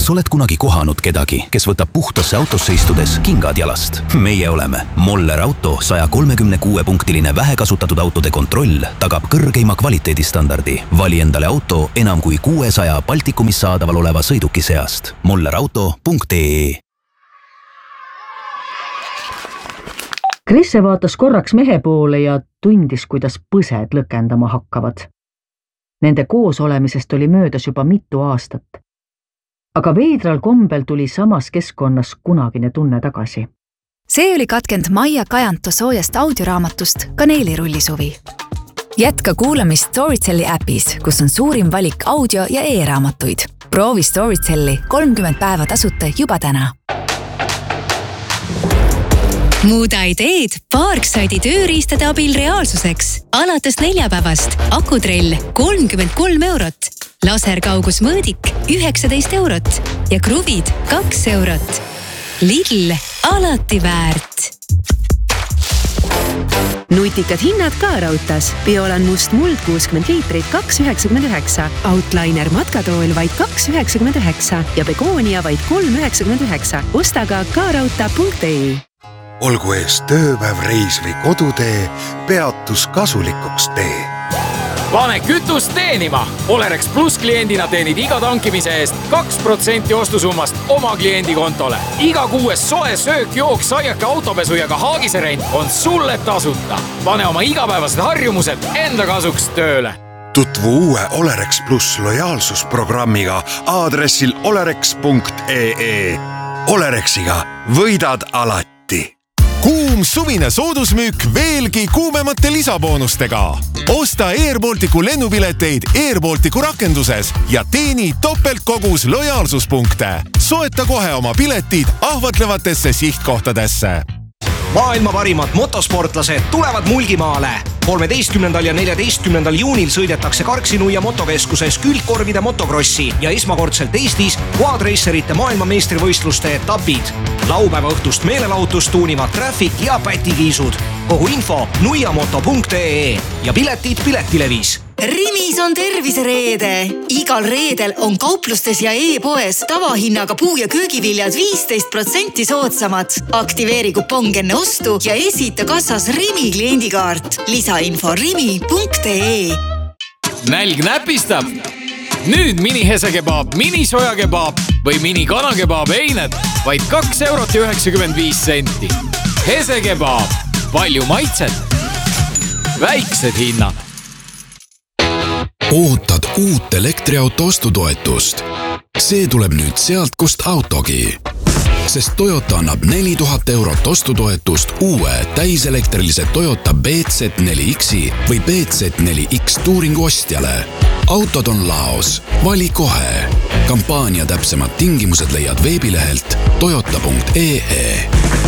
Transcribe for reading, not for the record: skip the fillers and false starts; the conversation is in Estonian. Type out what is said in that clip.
Kas oled kunagi kohanud kedagi, kes võtab puhtasse autosse istudes kingad jalast? Meie oleme. Moller Auto 136-punktiline vähekasutatud autode kontroll tagab kõrgeima kvaliteedistandardi. Vali endale auto enam kui 600 Baltikumis saadaval oleva sõiduki seast. mollerauto.ee. Krisse vaatas korraks mehe poole ja tundis, kuidas põsed lõkendama hakkavad. Nende koos olemisest oli möödas juba mitu aastat. Aga veidral kombel tuli samas keskkonnas kunagine tunne tagasi. See oli katkend Maia Kajanto soojast audioraamatust Kaneelirullisuvi. Jätka kuulamist Storytelli äpis, kus on suurim valik audio- ja e-raamatuid. Proovi Storytelli 30 päeva tasuta juba täna. Muuda ideed Parksidi tööriistade abil reaalsuseks. Alates neljapäevast akutrell 33 eurot, laserkaugusmõõdik 19 eurot ja kruvid 2 eurot. Lidl, alati väärt. Nutikad hinnad ka Rautas. Biolan must muld 60 liitrit 2,99. Outliner matkatool vaid 2,99 ja Begoonia vaid 3,99. Osta ka karauta.ee. Olgu ees tööpäev, reis või kodutee, peatus kasulikuks tee. Pane kütust teenima! Olerex Plus kliendina teenid iga tankimise eest 2% ostusummast oma kliendi kontole. Iga kuues soe söök, jook, saiake, autopesu ja ka haagiserent on sulle tasuta. Pane oma igapäevased harjumused enda kasuks tööle. Tutvu uue Olerex Plus lojaalsusprogrammiga aadressil olerex.ee. Olerexiga võidad alati. Kuum suvine soodusmüük veelgi kuumemate lisaboonustega. Osta Airbalticu lennupileteid Airbalticu rakenduses ja teeni topeltkogus lojaalsuspunkte. Soeta kohe oma piletid ahvatlevatesse sihtkohtadesse. Maailma parimad motosportlased tulevad Mulgimaale. 13. ja 14. juunil sõidetakse Karksi-Nuia motokeskuses külgkorvide motokrossi ja esmakordselt Eestis quadracerite maailmameistrivõistluste etapid. Laupäeva õhtust meelelahutust tuunivad Traffic ja Pätikiisud. Kogu info nuiamoto.ee ja piletid Piletilevis. Rimis on tervisereede. Igal reedel on kauplustes ja e-poes tavahinnaga puu- ja köögiviljad 15% soodsamad. Aktiveeri kupong enne ostu ja esita kassas Rimi kliendikaart. Lisainfo rimi.ee. Nälg näpistab. Nüüd mini-hesekebaab, mini-sojakebaab või mini-kanakebaab eined vaid 2 eurot ja 95 senti. Hesekebaab. Palju maitset. Väiksed hinnad. Ootad uut elektriauto ostutoetust. See tuleb nüüd sealt, kust autogi. Sest Toyota annab 4000 eurot ostutoetust uue täiselektrilise Toyota BZ4X-i või BZ4X Touringu ostjale. Autod on laos. Vali kohe. Kampaania täpsemad tingimused leiad veebilehelt toyota.ee.